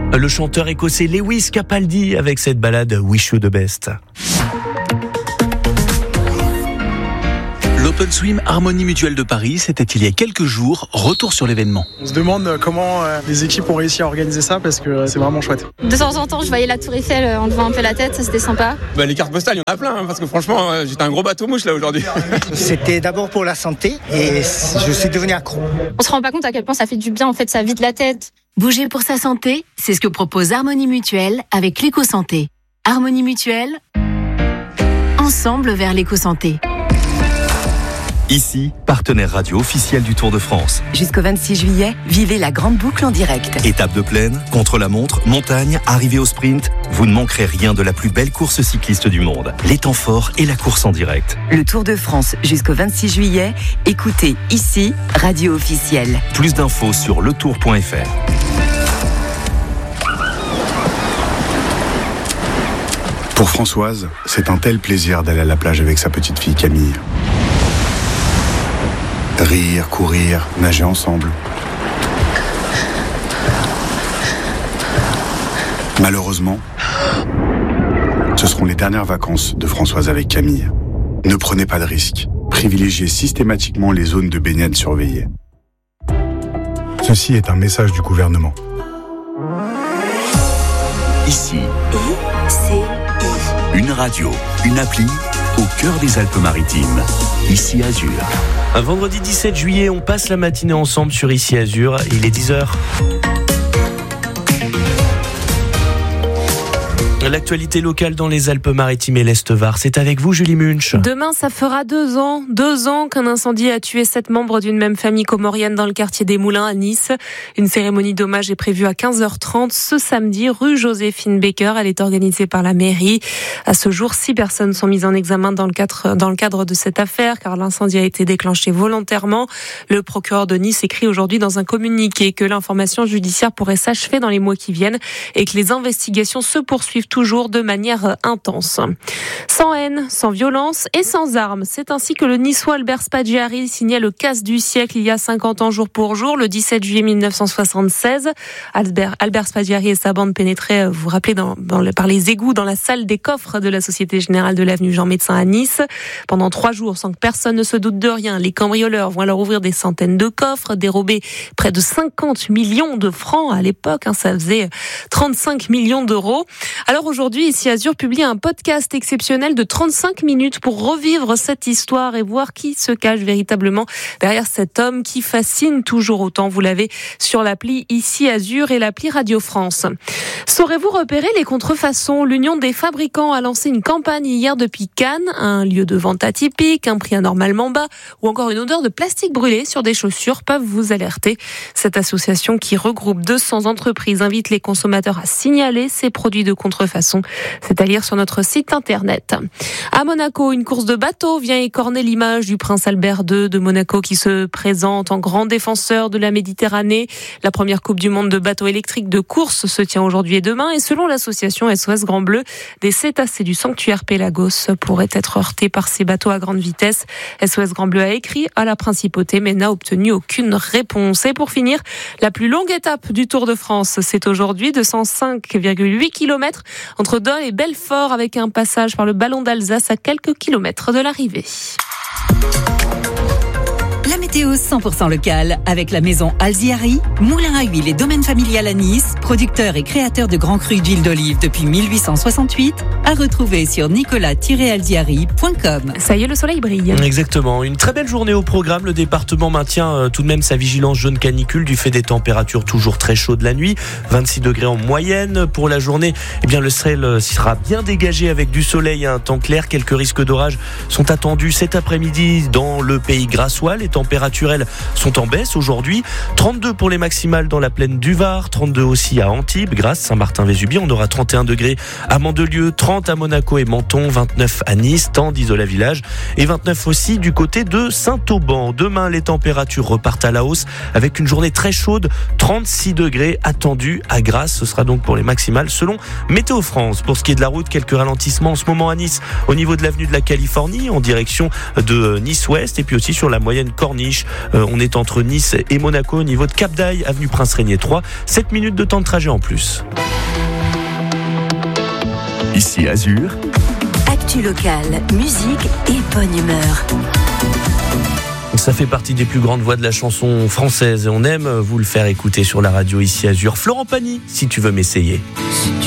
Le chanteur écossais Lewis Capaldi avec cette ballade Wish You the Best. L'Open Swim Harmonie Mutuelle de Paris, c'était il y a quelques jours. Retour sur l'événement. On se demande comment les équipes ont réussi à organiser ça parce que c'est vraiment chouette. De temps en temps, je voyais la Tour Eiffel en levant un peu la tête, ça c'était sympa. Les cartes postales, il y en a plein parce que franchement, j'étais un gros bateau mouche là aujourd'hui. C'était d'abord pour la santé et je suis devenu accro. On se rend pas compte à quel point ça fait du bien, en fait, ça vide la tête. Bouger pour sa santé, c'est ce que propose Harmonie Mutuelle avec l'éco-santé. Harmonie Mutuelle, ensemble vers l'éco-santé. Ici, partenaire radio officiel du Tour de France. Jusqu'au 26 juillet, vivez la grande boucle en direct. Étape de plaine, contre-la-montre, montagne, arrivée au sprint, vous ne manquerez rien de la plus belle course cycliste du monde. Les temps forts et la course en direct. Le Tour de France jusqu'au 26 juillet, écoutez ici, radio officielle. Plus d'infos sur letour.fr. Pour Françoise, c'est un tel plaisir d'aller à la plage avec sa petite fille Camille. Rire, courir, nager ensemble. Malheureusement, ce seront les dernières vacances de Françoise avec Camille. Ne prenez pas de risques. Privilégiez systématiquement les zones de baignade surveillées. Ceci est un message du gouvernement. Ici, une radio, une appli au cœur des Alpes-Maritimes. Ici Azur. Un vendredi 17 juillet, on passe la matinée ensemble sur Ici Azur. Il est 10h. L'actualité locale dans les Alpes-Maritimes et l'Est-Var, c'est avec vous Julie Munch. Demain, ça fera 2 ans qu'un incendie a tué 7 membres d'une même famille comorienne dans le quartier des Moulins à Nice. Une cérémonie d'hommage est prévue à 15h30 ce samedi, rue Joséphine Baker. Elle est organisée par la mairie. À ce jour, 6 personnes sont mises en examen dans le cadre de cette affaire, car l'incendie a été déclenché volontairement. Le procureur de Nice écrit aujourd'hui dans un communiqué que l'information judiciaire pourrait s'achever dans les mois qui viennent et que les investigations se poursuivent toujours de manière intense. Sans haine, sans violence et sans armes. C'est ainsi que le Niçois Albert Spaggiari signait le casse du siècle il y a 50 ans jour pour jour, le 17 juillet 1976. Albert Spaggiari et sa bande pénétraient, vous vous rappelez, par les égouts dans la salle des coffres de la Société Générale de l'avenue Jean Médecin à Nice. Pendant 3 jours, sans que personne ne se doute de rien, les cambrioleurs vont alors ouvrir des centaines de coffres, dérober près de 50 millions de francs à l'époque. Ça faisait 35 millions d'euros. Alors aujourd'hui, Ici Azur publie un podcast exceptionnel de 35 minutes pour revivre cette histoire et voir qui se cache véritablement derrière cet homme qui fascine toujours autant. Vous l'avez sur l'appli Ici Azur et l'appli Radio France. Saurez-vous repérer les contrefaçons ? L'Union des fabricants a lancé une campagne hier depuis Cannes, un lieu de vente atypique, un prix anormalement bas ou encore une odeur de plastique brûlé sur des chaussures peuvent vous alerter. Cette association qui regroupe 200 entreprises invite les consommateurs à signaler ces produits de contrefaçon. C'est à lire sur notre site internet. À Monaco, une course de bateau vient écorner l'image du prince Albert II de Monaco qui se présente en grand défenseur de la Méditerranée. La première Coupe du monde de bateaux électriques de course se tient aujourd'hui et demain et selon l'association SOS Grand Bleu, des cétacés du sanctuaire Pélagos pourraient être heurtés par ces bateaux à grande vitesse. SOS Grand Bleu a écrit à la principauté mais n'a obtenu aucune réponse. Et pour finir, la plus longue étape du Tour de France, c'est aujourd'hui 205,8 km entre Dole et Belfort avec un passage par le Ballon d'Alsace à quelques kilomètres de l'arrivée. La météo 100% locale avec la maison Alziari, moulin à huile et domaine familial à Nice, producteur et créateur de grands crus d'huile d'olive depuis 1868, à retrouver sur nicolas-alziari.com. Ça y est, le soleil brille. Exactement. Une très belle journée au programme. Le département maintient tout de même sa vigilance jaune canicule du fait des températures toujours très chaudes la nuit. 26 degrés en moyenne. Pour la journée, le ciel sera bien dégagé avec du soleil et un temps clair. Quelques risques d'orage sont attendus cet après-midi dans le pays grassois. Les températures, elles, sont en baisse aujourd'hui. 32 pour les maximales dans la plaine du Var, 32 aussi à Antibes, Grasse, Saint-Martin-Vésubie. On aura 31 degrés à Mandelieu, 30 à Monaco et Menton, 29 à Nice, Tende, Isola-Village et 29 aussi du côté de Saint-Auban. Demain, les températures repartent à la hausse avec une journée très chaude, 36 degrés attendus à Grasse. Ce sera donc pour les maximales selon Météo France. Pour ce qui est de la route, quelques ralentissements en ce moment à Nice au niveau de l'avenue de la Californie en direction de Nice-Ouest et puis aussi sur la moyenne Corniche péniche. On est entre Nice et Monaco au niveau de Cap d'Aille, avenue Prince Régnier 3. 7 minutes de temps de trajet en plus. Ici Azur. Actu locale, musique et bonne humeur. Ça fait partie des plus grandes voix de la chanson française et on aime vous le faire écouter sur la radio Ici Azur. Florent Pagny, si tu veux m'essayer. Si tu